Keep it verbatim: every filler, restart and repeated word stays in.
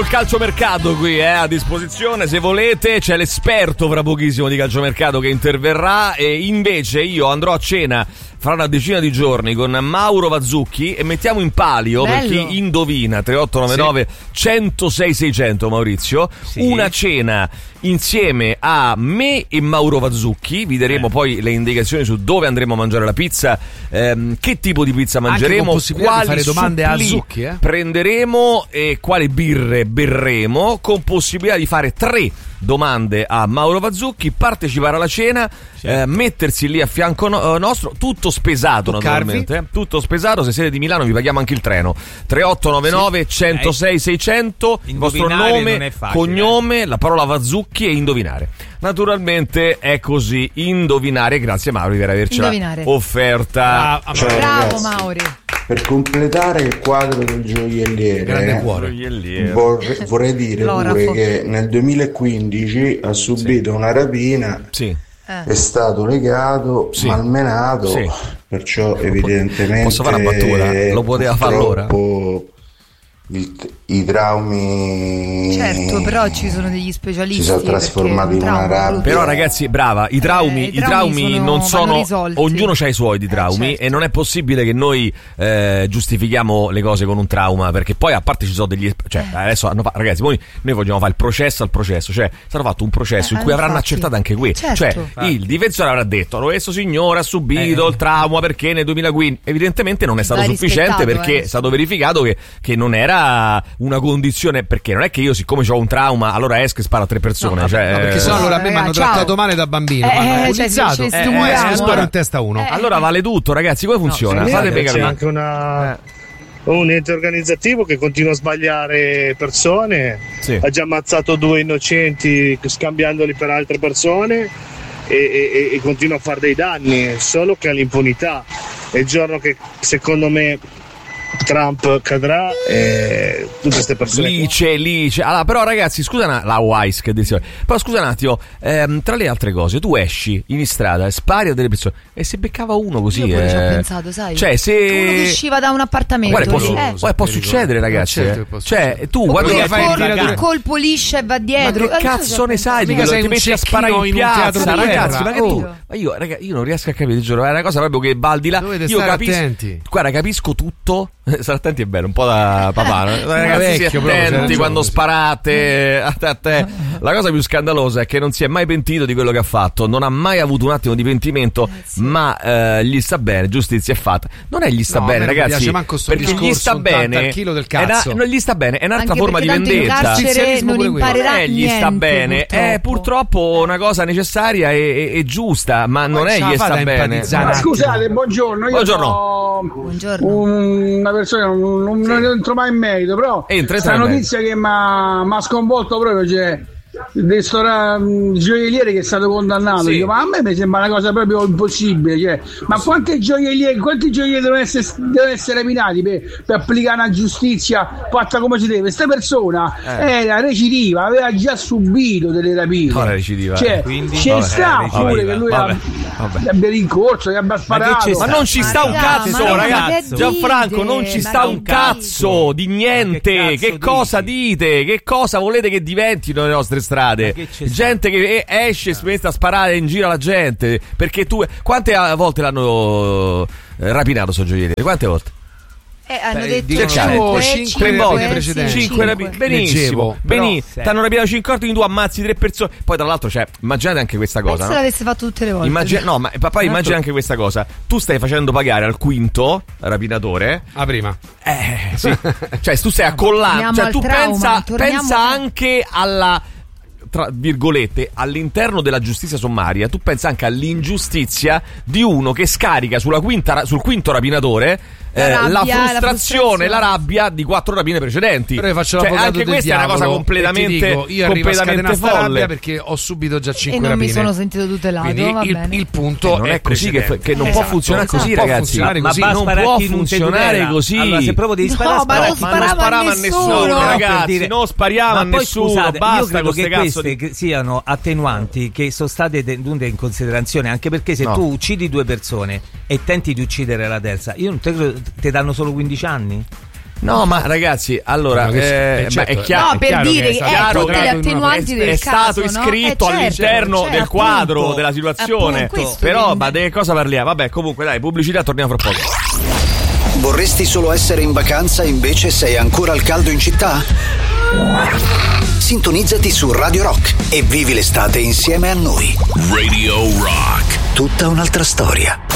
Il calciomercato qui è eh, a disposizione, se volete c'è l'esperto fra pochissimo di calciomercato che interverrà, e invece io andrò a cena fra una decina di giorni con Mauro Vazzucchi e mettiamo in palio, Bello. per chi indovina, tre otto nove nove centosei seicento Maurizio, Sì. una cena insieme a me e Mauro Vazzucchi. Vi daremo Eh. poi le indicazioni su dove andremo a mangiare la pizza, ehm, che tipo di pizza Anche mangeremo, con possibilità di quali fare domande a supplì Zucchi, eh? prenderemo e quali birre berremo, con possibilità di fare tre domande a Mauro Vazzucchi, partecipare alla cena, eh, mettersi lì a fianco no- nostro, tutto spesato. Toccarvi. Naturalmente, eh. tutto spesato. Se siete di Milano vi paghiamo anche il treno. Tre otto nove nove centosei seicento, il vostro Indovinare nome, non è facile, cognome, la parola Vazzucchi e indovinare. Naturalmente è così, indovinare. Grazie Mauro per avercela Indovinare. offerta. Ah, Ciao, Bravo ragazzi. Mauri. Per completare il quadro del gioielliere, Grande cuore. Gioielliere. vor- vorrei dire L'orafo. pure che nel duemilaquindici ha subito una rapina, Sì. è stato legato, Sì. malmenato, Sì. perciò evidentemente Posso fare una battuta? Lo poteva fare allora? purtroppo il- i traumi Certo, però ci sono degli specialisti. si sono perché trasformati un in una trauma rabbia. brutto. Però ragazzi, brava, i traumi, Eh, i traumi sono- non vanno sono, risolti. ognuno ha i suoi di traumi, Eh, certo. e non è possibile che noi eh, giustifichiamo le cose con un trauma, perché poi a parte ci sono degli, cioè Eh. adesso hanno fa- ragazzi, noi, noi vogliamo fare il processo al processo, cioè è stato fatto un processo Eh, in cui avranno infatti. accertato anche qui, Certo. cioè il difensore avrà detto: questo signore ha subito Eh. il trauma perché nel duemilaquindici evidentemente non è stato Va sufficiente, rispettato, perché eh. è stato verificato che, che non era una condizione, perché non è che io siccome ho un trauma allora esco e sparo a tre persone, No, cioè, no, perché sennò eh, allora a me mi hanno ragazzi, ciao. trattato male da bambino, Eh, mi hanno cioè, bullizzato, ci eh, stiamo, eh, eh, sparo eh. in testa a uno. Eh. allora vale tutto ragazzi, come funziona? sì, Fatemi c'è capire. C'è anche una, un ente organizzativo che continua a sbagliare persone, Sì. ha già ammazzato due innocenti scambiandoli per altre persone e, e- e continua a fare dei danni, solo che ha l'impunità. E il giorno che secondo me Trump cadrà, e tutte queste persone qua- Lice, lice. Allora, però, ragazzi, scusa una, la Wise che dice. Però scusa un attimo, ehm, tra le altre cose, tu esci in strada e spari a delle persone. E se beccava uno così. Io pure ci ho eh, pensato, sai. Cioè, se. Uno che usciva da un appartamento. Guarda, può, lì, su- eh. guarda, può succedere, ragazzi. certo eh. che può Cioè, succedere. tu Oppure quando Oppure che fai il corre, tiratore- un colpo liscio e va Ma dietro. che Eh, cazzo ne sai di Mica quello? sei Ti un metti a cecchino sparare in in un piazza, teatro di ragazzi. guerra. Ma che Oh. tu, ma io, raga, io non riesco a capire, ti giuro, è una cosa proprio che va al di là. Dovete Io stare capisco. attenti. Guarda, capisco tutto. Stare attenti è bello, un po' da papà. no? Ragazzi, vecchio state proprio, c'è attenti ragione. quando sparate. A te, a te. La cosa più scandalosa è che non si è mai pentito di quello che ha fatto, non ha mai avuto un attimo di pentimento, Eh, sì. ma eh, gli sta bene, giustizia è fatta. Non è gli sta No, a bene, me non mi ragazzi. piace manco sto perché gli discorso, sta un tanto bene. al chilo del è una- cazzo. non gli sta bene, è un'altra Anche forma di perché tanto in vendetta. carcere Giustizialismo non pure quello. imparerà Eh, gli sta niente, bene, è purtroppo una cosa necessaria e, e- e giusta, ma non è ce la gli fa sta da bene. empatizzare? Ma scusate, buongiorno. Io Buongiorno. sono Buongiorno. una persona, non, non, non entro mai in merito, però Entra, entra questa in merito. notizia che mi ha sconvolto proprio, cioè del sto ra- gioielliere che è stato condannato. Sì. Dico, ma a me mi sembra una cosa proprio impossibile, cioè, ma quanti gioiellieri, quanti gioiellieri devono essere, devono essere rapinati per, per applicare una giustizia fatta come si deve? Questa persona Eh. era recidiva, aveva già subito delle rapine, No, era recidiva, cioè, eh. Quindi- ci vabbè, sta era pure recidiva. che lui Vabbè, abbia- vabbè. abbia rincorso, che abbia sparato. c'è Ma non ci sta un Ma cazzo, raga, ma ragazzi. che Gianfranco, dite? non ci Ma sta che un dite? cazzo di niente. Ma Che, che cazzo cosa dici? dite? Che cosa volete che diventino le nostre strade? Ma che c'è Gente che e- esce e si mette a sparare in giro alla gente. Perché tu. Quante eh, volte l'hanno eh, rapinato sto gioielliere? Quante volte? Eh, hanno Beh, detto dicono cinque, cinque cinque, volte sì, precedenti. cinque rapi- benissimo, Leggevo, benissimo. però- T'hanno rapinato cinque volte, quindi tu ammazzi tre persone. Poi tra l'altro, cioè, immaginate anche questa cosa, Penso no? l'avesse fatto tutte le volte. Immagina, no, ma papà, immagina anche questa cosa. Tu stai facendo pagare al quinto rapinatore. Ah, prima. Eh, sì. Cioè, tu stai accollando. Torniamo Cioè, al tu trauma, pensa, torniamo- pensa anche alla. Tra virgolette, all'interno della giustizia sommaria, tu pensa anche all'ingiustizia di uno che scarica sulla quinta, sul quinto rapinatore La eh, rabbia, la la frustrazione, frustrazione. la rabbia di quattro rapine precedenti. Però io faccio Cioè, l'avvocato anche del questa è una cosa diavolo completamente, e ti dico, io arrivo a completamente scatenare sta rabbia folle. perché ho subito già E cinque non mi rapine. sono sentito tutelato, Quindi va il, bene. il punto Eh, non è così che, precedente. che non Esatto, può funzionare esatto. così, Può ragazzi. funzionare Ma così. basta non sparare può chi non ti funzionare tutela. così. Allora, se proprio devi No, sparare, ma spara. non ma non sparava sparava a a nessuno, nessuno. ragazzi. Per dire- Non spariamo ma a poi, nessuno. scusate, Basta io credo con che ste cazzo queste di. che siano attenuanti che sono state tenute in considerazione, anche perché se No. tu uccidi due persone e tenti di uccidere la terza, io non te credo, ti danno solo quindici anni. No, ma ragazzi, allora No, che- eh, eh, certo, beh, è chiaro. No, per chiaro dire che è che stato è chiaro tutte che le è- attenuanti è del stato caso, no? iscritto Eh, certo, all'interno certo, del quadro appunto. della situazione. Appunto, questo Però, quindi. ma di che cosa parliamo? Vabbè, comunque dai, pubblicità, torniamo fra poco. Vorresti solo essere in vacanza e invece sei ancora al caldo in città? Sintonizzati su Radio Rock e vivi l'estate insieme a noi. Radio Rock. Tutta un'altra storia.